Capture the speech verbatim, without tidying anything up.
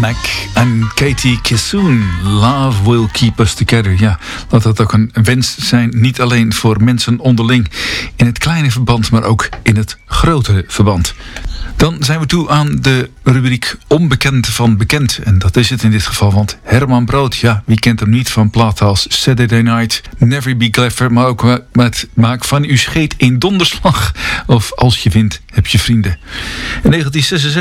Mac en Katie Kissoon, Love Will Keep Us Together. Ja, laat dat ook een wens zijn, niet alleen voor mensen onderling in het kleine verband, maar ook in het grotere verband. Dan zijn we toe aan de rubriek Onbekend van Bekend. En dat is het in dit geval, want Herman Brood, ja, wie kent hem niet van platen als Saturday Night, Never Be Clever, maar ook met Maak van uw scheet een donderslag. Of Als je wint, heb je vrienden. In negentien zesenzestig